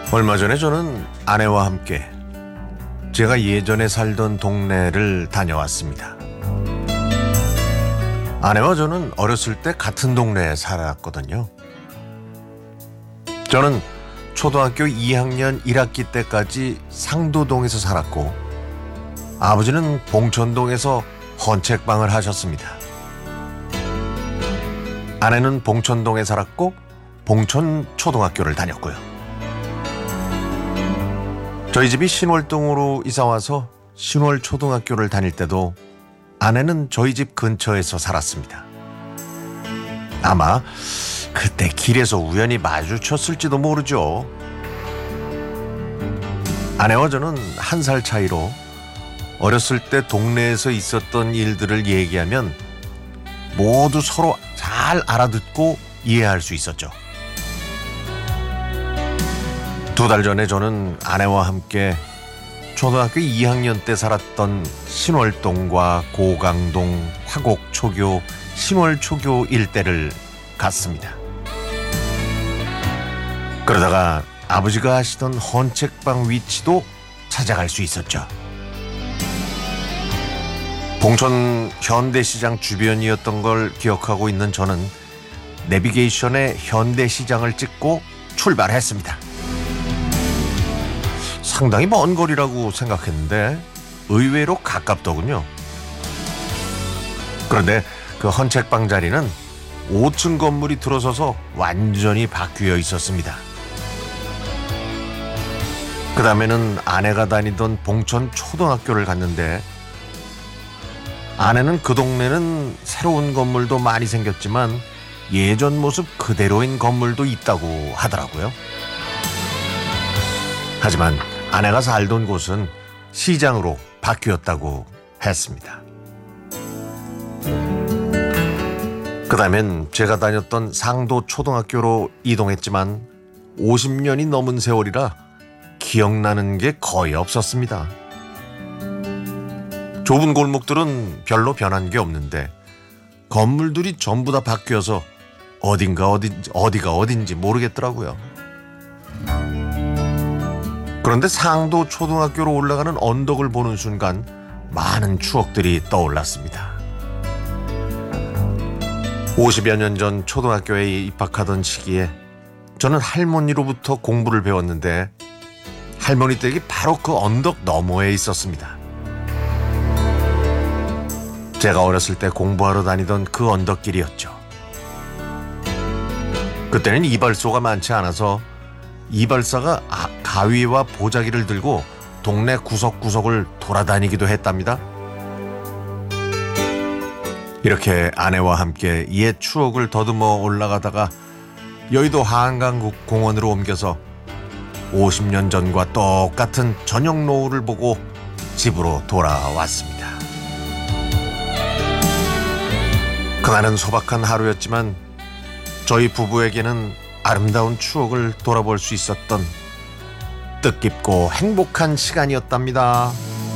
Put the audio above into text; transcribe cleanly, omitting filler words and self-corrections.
얼마 전에 저는 아내와 함께 제가 예전에 살던 동네를 다녀왔습니다. 아내와 저는 어렸을 때 같은 동네에 살았거든요. 저는 초등학교 2학년 1학기 때까지 상도동에서 살았고 아버지는 봉천동에서 헌책방을 하셨습니다. 아내는 봉천동에 살았고 봉천초등학교를 다녔고요. 저희 집이 신월동으로 이사와서 신월초등학교를 다닐 때도 아내는 저희 집 근처에서 살았습니다. 아마 그때 길에서 우연히 마주쳤을지도 모르죠. 아내와 저는 1살 차이로 어렸을 때 동네에서 있었던 일들을 얘기하면 모두 서로 잘 알아듣고 이해할 수 있었죠. 2달 전에 저는 아내와 함께 초등학교 2학년 때 살았던 신월동과 고강동, 화곡초교, 신월초교 일대를 갔습니다. 그러다가 아버지가 하시던 헌책방 위치도 찾아갈 수 있었죠. 봉천 현대시장 주변이었던 걸 기억하고 있는 저는 내비게이션에 현대시장을 찍고 출발했습니다. 상당히 먼 거리라고 생각했는데 의외로 가깝더군요. 그런데 그 헌책방 자리는 5층 건물이 들어서서 완전히 바뀌어 있었습니다. 그 다음에는 아내가 다니던 봉천 초등학교를 갔는데 아내는 그 동네는 새로운 건물도 많이 생겼지만 예전 모습 그대로인 건물도 있다고 하더라고요. 하지만 아내가 살던 곳은 시장으로 바뀌었다고 했습니다. 그 다음엔 제가 다녔던 상도초등학교로 이동했지만 50년이 넘은 세월이라 기억나는 게 거의 없었습니다. 좁은 골목들은 별로 변한 게 없는데 건물들이 전부 다 바뀌어서 어디가 어딘지 모르겠더라고요. 그런데 상도 초등학교로 올라가는 언덕을 보는 순간 많은 추억들이 떠올랐습니다. 50여 년 전 초등학교에 입학하던 시기에 저는 할머니로부터 공부를 배웠는데 할머니 댁이 바로 그 언덕 너머에 있었습니다. 제가 어렸을 때 공부하러 다니던 그 언덕길이었죠. 그때는 이발소가 많지 않아서 이발사가 가위와 보자기를 들고 동네 구석구석을 돌아다니기도 했답니다. 이렇게 아내와 함께 옛 추억을 더듬어 올라가다가 여의도 한강공원으로 옮겨서 50년 전과 똑같은 저녁 노을을 보고 집으로 돌아왔습니다. 그날은 소박한 하루였지만 저희 부부에게는 아름다운 추억을 돌아볼 수 있었던 뜻깊고 행복한 시간이었답니다.